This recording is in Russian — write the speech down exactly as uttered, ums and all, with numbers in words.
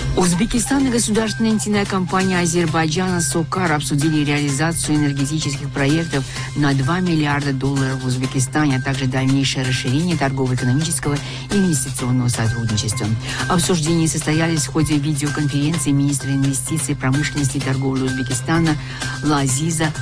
Узбекистан и государственная нефтяная компания Азербайджана «Сокар» обсудили реализацию энергетических проектов на два миллиарда долларов в Узбекистане, а также дальнейшее расширение торгово-экономического и инвестиционного сотрудничества. Обсуждения состоялись в ходе видеоконференции министра инвестиций, промышленности и торговли Узбекистана Лазиза